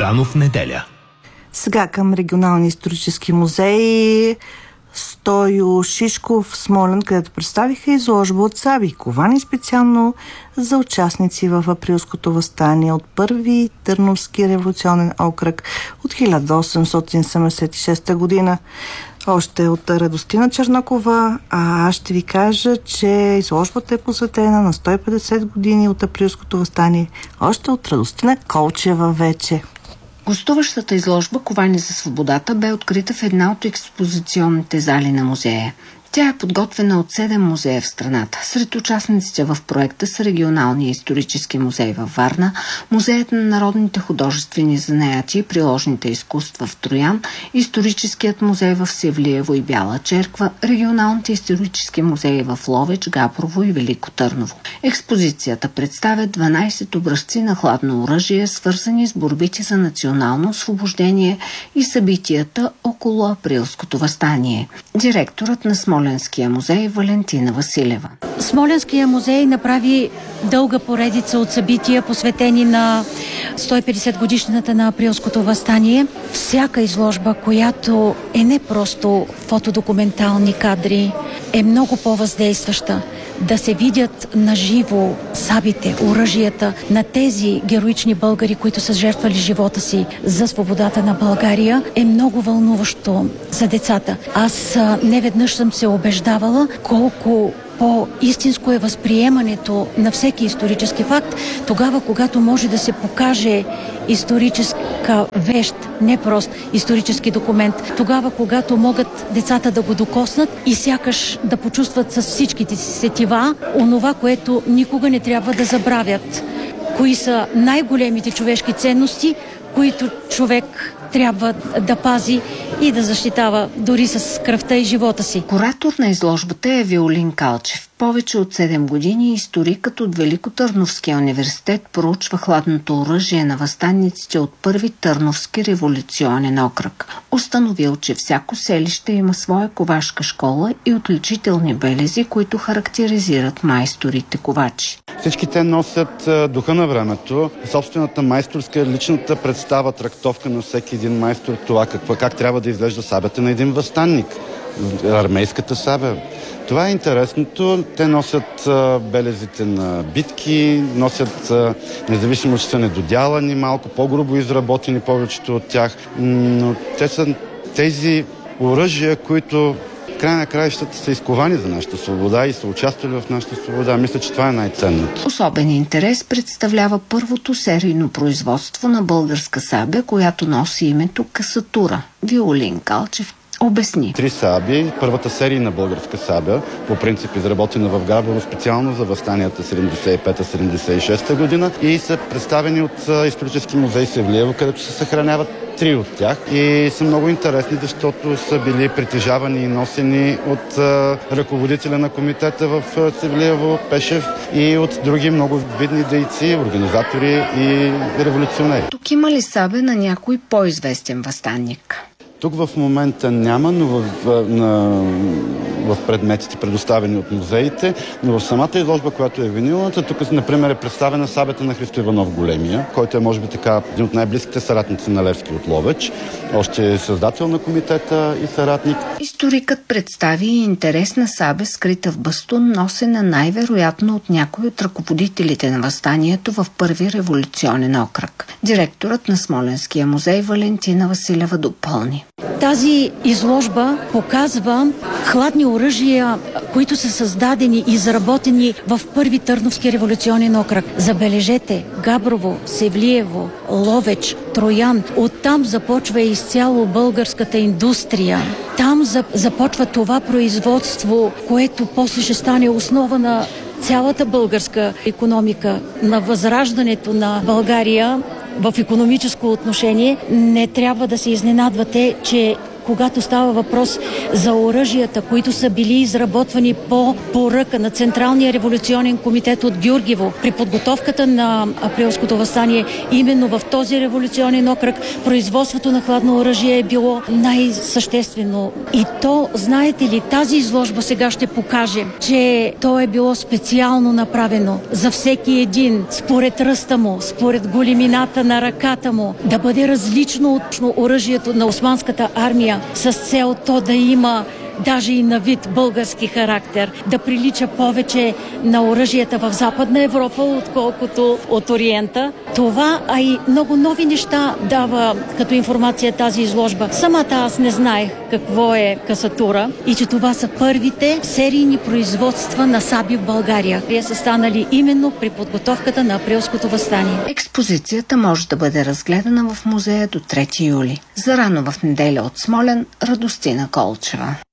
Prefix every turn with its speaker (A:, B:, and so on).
A: Рано в неделя.
B: Сега към регионални исторически музеи. Стойо Шишков в Смолян, където представиха изложба от саби и ковани специално за участници в априлското въстание от първи Търновски революционен окръг от 1876 година. Още от Радостина Чернакова, а аз ще ви кажа, че изложбата е посветена на 150 години от априлското въстание, още от Радостина Колчева вече.
C: Гостуващата изложба "Ковани за свободата" бе открита в една от експозиционните зали на музея. Тя е подготвена от 7 музея в страната. Сред участниците в проекта са Регионалния исторически музей във Варна, Музеят на народните художествени занаяти и приложните изкуства в Троян, Историческият музей в Севлиево и Бяла Черква, Регионалните исторически музеи в Ловеч, Габрово и Велико Търново. Експозицията представя 12 образци на хладно оръжие, свързани с борбите за национално освобождение и събитията около априлското въстание. Директорът на Смоленския музей Валентина Василева.
D: Смоленския музей направи дълга поредица от събития, посветени на 150 годишнината на априлското въстание. Всяка изложба, която е не просто фотодокументални кадри, е много по-въздействаща. Да се видят наживо сабите, оръжията на тези героични българи, които са жертвали живота си за свободата на България, е много вълнуващо за децата. Аз неведнъж съм се убеждавала колко по-истинско е възприемането на всеки исторически факт, тогава, когато може да се покаже историческа вещ, не прост исторически документ, тогава, когато могат децата да го докоснат и сякаш да почувстват с всичките си сетива онова, което никога не трябва да забравят. Кои са най-големите човешки ценности, които човек трябва да пази и да защитава дори с кръвта и живота си.
C: Куратор на изложбата е Виолин Калчев. Повече от 7 години историкът от Великотърновския университет проучва хладното оръжие на въстаниците от първи Търновски революционен окръг. Установил, че всяко селище има своя ковашка школа и отличителни белези, които характеризират майсторите ковачи.
E: Всички те носят духа на времето, собствената майсторска, личната представа, трактовка на всеки един майстор, това как трябва да изглежда сабята на един въстанник, армейската сабя. Това е интересното. Те носят белезите на битки, носят, независимо, че са недодялани, малко по-грубо изработени повечето от тях, но те са тези оръжия, които в край на краищата са изковани за нашата свобода и са участвали в нашата свобода. Мисля, че това е най-ценното.
C: Особен интерес представлява първото серийно производство на българска сабя, която носи името Касатура. Виолин Калчев обясни.
E: 3 саби. Първата серийна българска сабя, по принцип изработена в Габрово специално за въстанията 75-76 година и са представени от Исторически музей Севлиево, където се съхраняват 3 от тях и са много интересни, защото са били притежавани и носени от ръководителя на комитета в Севлиево Пешев и от други много видни дейци, организатори и революционери.
C: Тук има ли сабя на някой по-известен въстанник?
E: Тук в момента няма, но в предметите, предоставени от музеите, но в самата изложба, която е винилната, тук, например, е представена сабята на Христо Иванов Големия, който е, може би, така един от най-близките съратници на Левски от Ловеч. Още е създател на комитета и съратник.
C: Историкът представи и интересна сабя, скрита в бастун, носена най-вероятно от някой от ръководителите на въстанието в първи революционен окръг. Директорът на Смоленския музей Валентина Василева допълни.
D: Тази изложба показва хладни оръжия, които са създадени и заработени в първи Търновски революционен окръг. Забележете, Габрово, Севлиево, Ловеч, Троян. Оттам започва изцяло българската индустрия. Там започва това производство, което после ще стане основа на цялата българска икономика, на възраждането на България в икономическо отношение. Не трябва да се изненадвате, че когато става въпрос за оръжията, които са били изработвани по поръка на Централния революционен комитет от Гюргево при подготовката на Априлското въстание, именно в този революционен окръг производството на хладно оръжие е било най-съществено. И то, знаете ли, тази изложба сега ще покаже, че то е било специално направено за всеки един, според ръста му, според големината на ръката му, да бъде различно от оръжието на османската армия, с цел то да има даже и на вид български характер, да прилича повече на оръжията в Западна Европа, отколкото от Ориента. Това, а и много нови неща дава като информация тази изложба. Самата аз не знаех какво е касатура и че това са първите серийни производства на саби в България. Те са станали именно при подготовката на Априлското въстание.
C: Експозицията може да бъде разгледана в музея до 3 юли. Зарано в неделя от Смолян, Радостина Колчева.